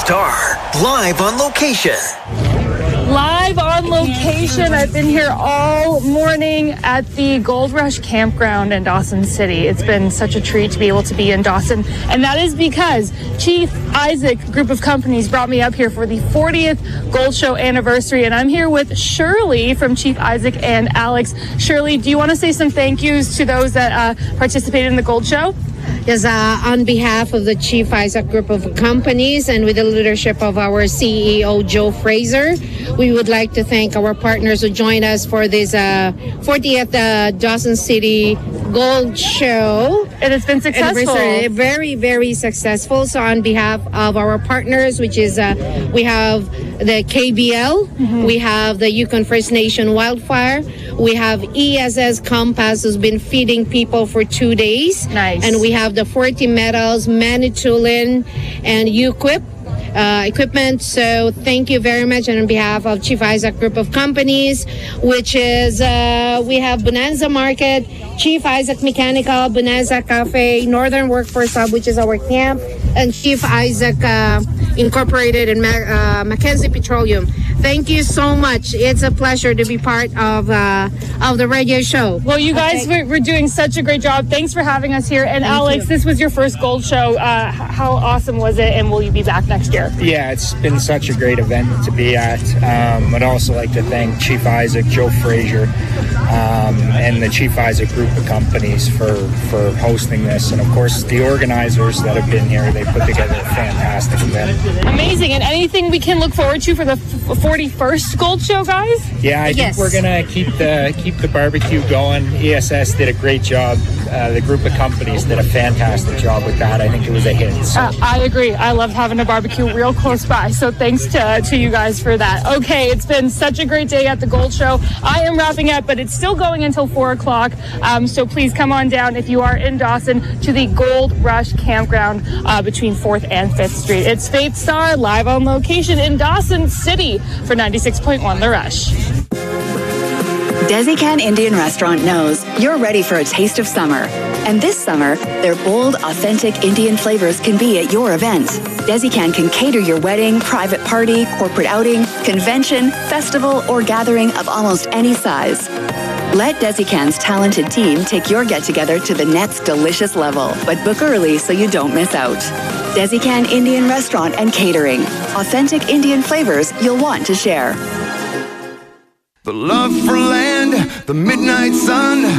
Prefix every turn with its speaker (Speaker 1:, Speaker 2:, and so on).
Speaker 1: Star, live on location.
Speaker 2: Live on location. I've been here all morning at the Gold Rush Campground in Dawson City. It's been such a treat to be able to be in Dawson, and that is because Chief Isaac Group of Companies brought me up here for the 40th Gold Show anniversary, and I'm here with Shirley from Chief Isaac and Alex. Shirley, do you want to say some thank yous to those that participated in the Gold Show?
Speaker 3: Yes, on behalf of the Chief Isaac Group of Companies and with the leadership of our CEO, Joe Fraser, we would like to thank our partners who joined us for this 40th Dawson City Gold Show.
Speaker 2: And it's been successful.
Speaker 3: Very, very successful. So on behalf of our partners, which is we have the KBL, we have the Yukon First Nation Wildfire, we have ESS Compass, who's been feeding people for 2 days.
Speaker 2: Nice.
Speaker 3: And we have the 40 Metals, Manitoulin, and UQuip equipment. So thank you very much. And on behalf of Chief Isaac Group of Companies, which is, we have Bonanza Market, Chief Isaac Mechanical, Bonanza Cafe, Northern Workforce Hub, which is our camp, and Chief Isaac Incorporated and Mackenzie Petroleum. Thank you so much. It's a pleasure to be part of the radio show.
Speaker 2: Well, you guys were doing such a great job. Thanks for having us here. And Alex, this was your first Gold Show. How awesome was it? And will you be back next year?
Speaker 4: Yeah, it's been such a great event to be at. I'd also like to thank Chief Isaac, Joe Fraser, and the Chief Isaac Group of Companies for hosting this. And of course, the organizers that have been here, they put together a fantastic event.
Speaker 2: Amazing. And anything we can look forward to for the 41st Gold Show, guys?
Speaker 4: Yeah, I think we're gonna keep the barbecue going. ESS did a great job. The group of companies did a fantastic job with that. I think it was a hit. So.
Speaker 2: I agree. I love having a barbecue real close by. So thanks to you guys for that. Okay, it's been such a great day at the Gold Show. I am wrapping up, but it's still going until 4 o'clock. So please come on down if you are in Dawson to the Gold Rush Campground between 4th and 5th Street. It's Faith Star live on location in Dawson City for 96.1 The Rush.
Speaker 5: Desikan Indian Restaurant knows you're ready for a taste of summer. And this summer, their bold, authentic Indian flavors can be at your event. Desikan can cater your wedding, private party, corporate outing, convention, festival, or gathering of almost any size. Let Desikan's talented team take your get-together to the next delicious level, but book early so you don't miss out. Desikan Indian Restaurant and Catering. Authentic Indian flavors you'll want to share.
Speaker 6: The love for land, the midnight sun.